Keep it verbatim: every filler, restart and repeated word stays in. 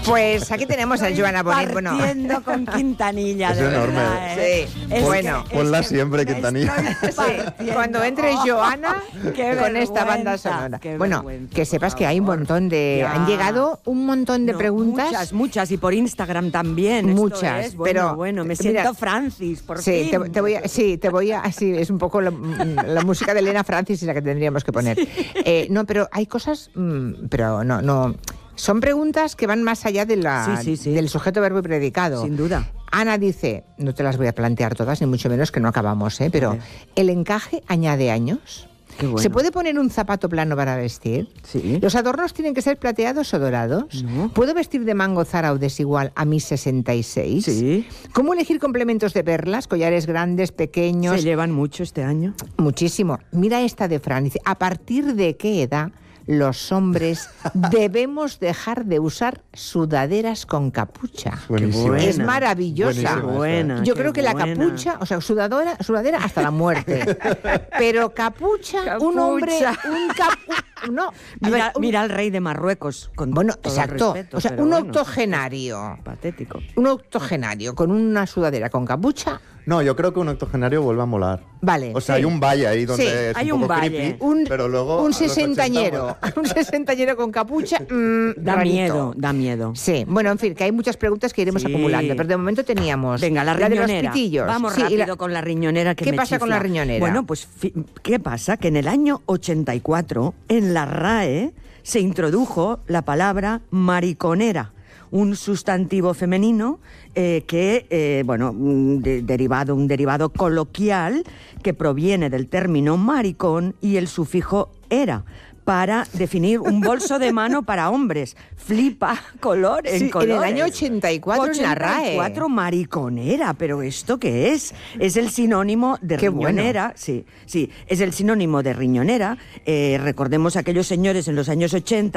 Pues aquí tenemos a Joana Bonet. Bueno, partiendo con Quintanilla. Es de enorme. verdad, ¿eh? Sí, Es bueno. que- Ponla es que siempre, me Quintanilla. estoy sí, partiendo. cuando entre Oh, Joana qué con esta banda vergüenza, sonora. qué Bueno, vergüenza, que sepas por que hay un favor. montón de... Ya. Han llegado un montón de No, preguntas. Muchas, muchas. Y por Instagram también. Esto Muchas, es, bueno, pero, bueno, me mira, siento Francis, por Sí, fin. te, te voy a, sí, te voy a... Sí, es un poco la, la música de Elena Francis la que tendríamos que poner. Eh, no, pero hay cosas... mm, pero no, no... Son preguntas que van más allá de la, Sí, sí, sí. del sujeto, verbo y predicado. Sin duda. Ana dice, no te las voy a plantear todas, ni mucho menos que no acabamos, ¿eh? Pero Vale. ¿el encaje añade años? Qué bueno. ¿Se puede poner un zapato plano para vestir? Sí. ¿Los adornos tienen que ser plateados o dorados? No. ¿Puedo vestir de mango Zara o desigual a mi sesenta y seis? Sí. ¿Cómo elegir complementos de perlas, collares grandes, pequeños? ¿Se llevan mucho este año? Muchísimo. Mira esta de Fran. Dice, ¿a partir de qué edad los hombres debemos dejar de usar sudaderas con capucha? Buenísimo. buena. Es maravillosa. Buenísima. Buena. Yo qué creo que la buena. capucha, o sea, sudadora, sudadera hasta la muerte. Pero capucha, un Capucha. hombre, un capu... No, a Mira, ver, un- mira al rey de Marruecos. Con Bueno, todo el exacto. respeto, O sea, pero un bueno, octogenario. patético. Un octogenario con una sudadera con capucha, No, yo creo que un octogenario vuelve a molar. vale. O sea, sí. hay un valle ahí donde Sí, es hay un un poco valle. creepy, Un, pero luego... a un los ochenta sesentañero, mola. un sesentañero con capucha, mm, Da rarito. miedo, da miedo. Sí, bueno, en fin, que hay muchas preguntas que iremos Sí. acumulando, pero de momento teníamos Venga, la de riñonera. los pitillos. Vamos Sí, y rápido la- con la riñonera que ¿Qué me pasa con chifla. la riñonera? Bueno, pues fi- ¿qué pasa? Que en el año ochenta y cuatro, en la R A E, se introdujo la palabra mariconera, un sustantivo femenino eh, que, eh, bueno, un de- derivado, un derivado coloquial que proviene del término maricón y el sufijo era, para definir un bolso de mano para hombres. Flipa, color en Sí, en colores. el año ochenta y cuatro en la R A E. ochenta y cuatro, mariconera, pero ¿esto qué es? Es el sinónimo de Qué bueno. riñonera, sí, sí, es el sinónimo de riñonera. Eh, recordemos a aquellos señores en los años ochenta